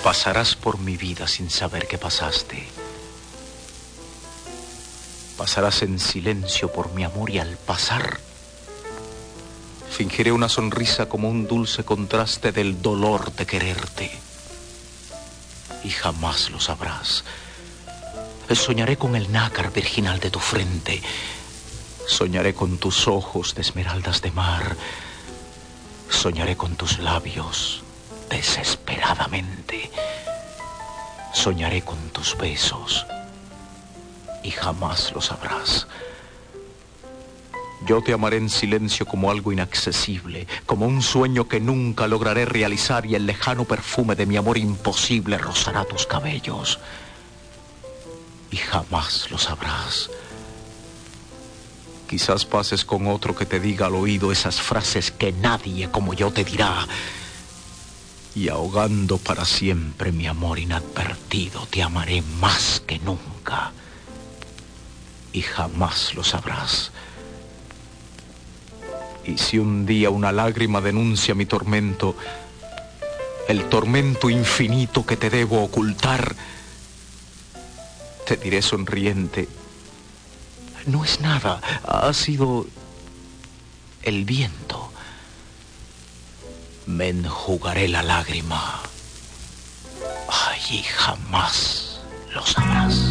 Pasarás por mi vida sin saber que pasaste. Pasarás en silencio por mi amor y al pasar fingiré una sonrisa como un dulce contraste del dolor de quererte. Y jamás lo sabrás. Soñaré con el nácar virginal de tu frente. Soñaré con tus ojos de esmeraldas de mar. Soñaré con tus labios desesperadamente. Soñaré con tus besos y jamás lo sabrás. Yo te amaré en silencio como algo inaccesible, como un sueño que nunca lograré realizar, y el lejano perfume de mi amor imposible rozará tus cabellos y jamás lo sabrás. Quizás pases con otro que te diga al oído esas frases que nadie como yo te dirá, y ahogando para siempre mi amor inadvertido, te amaré más que nunca y jamás lo sabrás. Y si un día una lágrima denuncia mi tormento, el tormento infinito que te debo ocultar, te diré sonriente: no es nada, ha sido el viento. Me enjugaré la lágrima. Ay, y jamás lo sabrás.